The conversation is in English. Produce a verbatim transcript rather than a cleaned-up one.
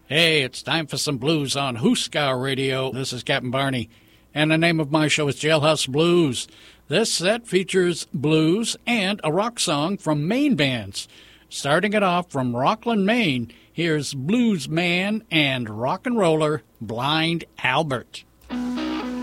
Hey, it's time for some blues on Hooskow Radio. This is Captain Barney, and the name of my show is Jailhouse Blues. This set features blues and a rock song from Maine bands. Starting it off from Rockland, Maine, here's blues man and rock and roller Blind Albert.